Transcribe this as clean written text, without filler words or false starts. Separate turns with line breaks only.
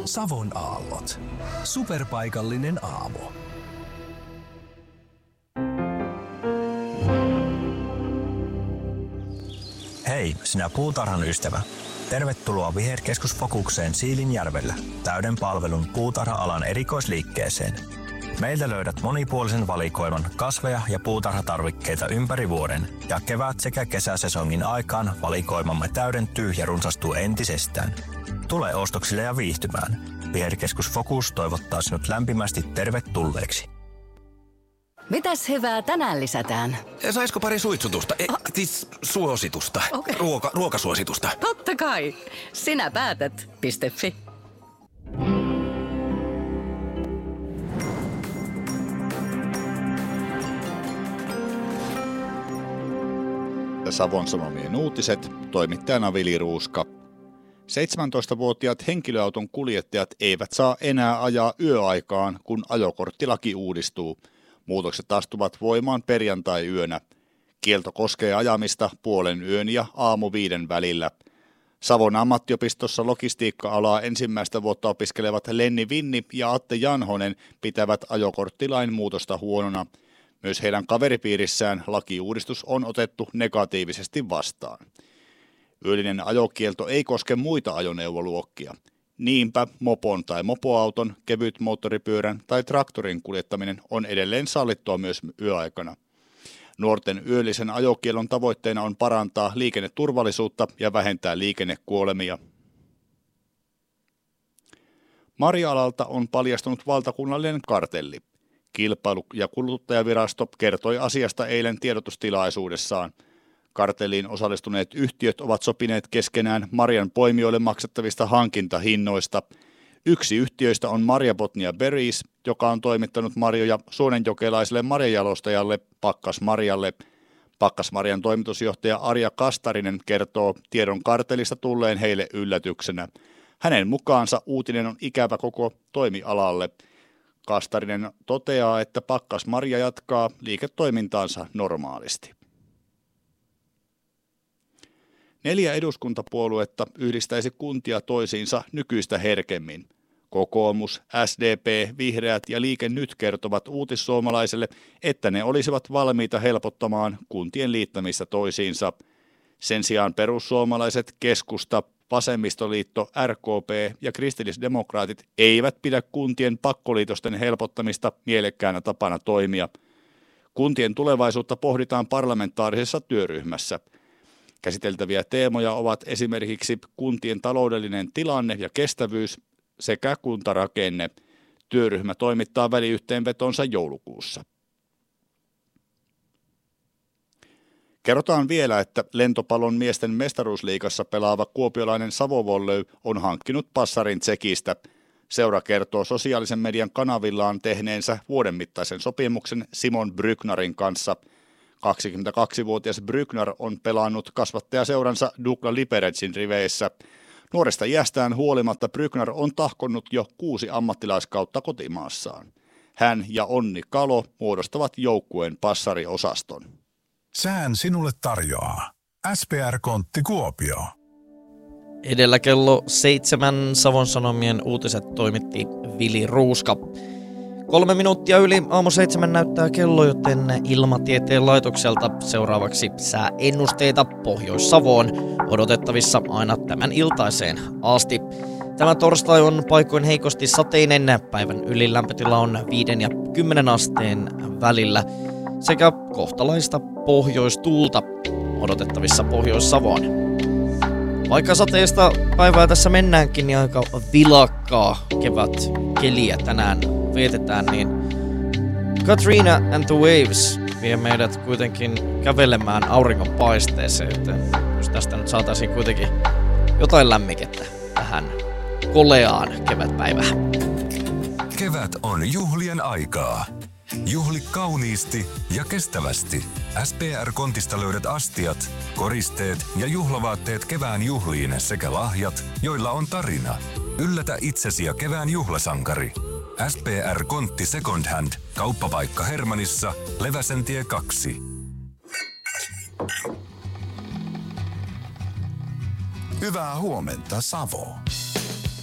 Savon aallot. Superpaikallinen aamu.
Hei, sinä puutarhan ystävä. Tervetuloa Viherkeskus Fokukseen Siilinjärvellä, täyden palvelun puutarha-alan erikoisliikkeeseen. Meiltä löydät monipuolisen valikoiman kasveja ja puutarhatarvikkeita ympäri vuoden ja kevät- sekä kesäsesongin aikaan valikoimamme täydentyy ja runsastuu entisestään. Tule ostoksille ja viihtymään. Viherkeskus Fokus toivottaa sinut lämpimästi tervetulleeksi.
Mitäs hyvää tänään lisätään?
Saisiko pari suitsutusta? Siis suositusta.
Okay.
Ruokasuositusta.
Totta kai. Sinä päätät. .fi.
Savon Sanomien uutiset, toimittajana Vili Ruuska. 17-vuotiaat henkilöauton kuljettajat eivät saa enää ajaa yöaikaan, kun ajokorttilaki uudistuu. Muutokset astuvat voimaan perjantai-yönä. Kielto koskee ajamista 0:30 ja 5:00 välillä. Savon ammattiopistossa logistiikka-alaa ensimmäistä vuotta opiskelevat Lenni Vinni ja Atte Janhonen pitävät ajokorttilain muutosta huonona. Myös heidän kaveripiirissään lakiuudistus on otettu negatiivisesti vastaan. Yöllinen ajokielto ei koske muita ajoneuvoluokkia. Niinpä mopon tai mopoauton, kevytmoottoripyörän tai traktorin kuljettaminen on edelleen sallittua myös yöaikana. Nuorten yöllisen ajokiellon tavoitteena on parantaa liikenneturvallisuutta ja vähentää liikennekuolemia. Marja-alalta on paljastunut valtakunnallinen kartelli. Kilpailu- ja kuluttajavirasto kertoi asiasta eilen tiedotustilaisuudessaan. Kartelliin osallistuneet yhtiöt ovat sopineet keskenään marjan poimijoille maksettavista hankintahinnoista. Yksi yhtiöistä on Marjabotnia Berries, joka on toimittanut marjoja suonenjokelaiselle marjajalostajalle Pakkasmarjalle. Pakkasmarjan toimitusjohtaja Arja Kastarinen kertoo tiedon kartellista tulleen heille yllätyksenä. Hänen mukaansa uutinen on ikävä koko toimialalle. Kastarinen toteaa, että Pakkasmarja jatkaa liiketoimintaansa normaalisti. 4 eduskuntapuoluetta yhdistäisi kuntia toisiinsa nykyistä herkemmin. Kokoomus, SDP, Vihreät ja Liike Nyt kertovat Uutissuomalaiselle, että ne olisivat valmiita helpottamaan kuntien liittämistä toisiinsa. Sen sijaan perussuomalaiset, keskusta, vasemmistoliitto, RKP ja kristillisdemokraatit eivät pidä kuntien pakkoliitosten helpottamista mielekkäänä tapana toimia. Kuntien tulevaisuutta pohditaan parlamentaarisessa työryhmässä. Käsiteltäviä teemoja ovat esimerkiksi kuntien taloudellinen tilanne ja kestävyys sekä kuntarakenne. Työryhmä toimittaa väliyhteenvetonsa joulukuussa. Kerrotaan vielä, että lentopallon miesten mestaruusliigassa pelaava kuopiolainen Savo Volley on hankkinut passarin Tsekistä. Seura kertoo sosiaalisen median kanavillaan tehneensä vuoden mittaisen sopimuksen Simon Brücknerin kanssa. 22-vuotias Brückner on pelannut kasvattajaseuransa Dukla Liberecin riveissä. Nuoresta iästään huolimatta Brückner on tahkonnut jo 6 ammattilaiskautta kotimaassaan. Hän ja Onni Kalo muodostavat joukkueen passariosaston.
Sään sinulle tarjoaa SPR-kontti Kuopio.
Edellä kello 7 Savon Sanomien uutiset toimitti Vili Ruuska. 3 minuuttia yli aamu 7 näyttää kello, joten Ilmatieteen laitokselta seuraavaksi sääennusteita Pohjois-Savoon odotettavissa aina tämän iltaiseen asti. Tämä torstai on paikoin heikosti sateinen, päivän ylilämpötila on 5 ja 10 asteen välillä sekä kohtalaista pohjoistuulta odotettavissa Pohjois-Savoon. Vaikka sateista päivää tässä mennäänkin, niin aika vilakkaa kevätkeliä tänään vietetään, niin Katrina and the Waves vie meidät kuitenkin kävelemään auringonpaisteeseen, joten jos tästä nyt saataisiin kuitenkin jotain lämmikettä tähän koleaan kevätpäivään.
Kevät on juhlien aikaa. Juhli kauniisti ja kestävästi. SPR-kontista löydät astiat, koristeet ja juhlavaatteet kevään juhliin sekä lahjat, joilla on tarina. Yllätä itsesi ja kevään juhlasankari. SPR-kontti Second Hand. Kauppapaikka Hermannissa, Leväsentie 2.
Hyvää huomenta, Savo.